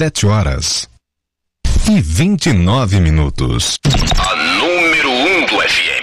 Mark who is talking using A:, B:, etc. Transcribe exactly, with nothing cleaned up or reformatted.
A: sete horas e vinte e nove minutos.
B: A número um do F M.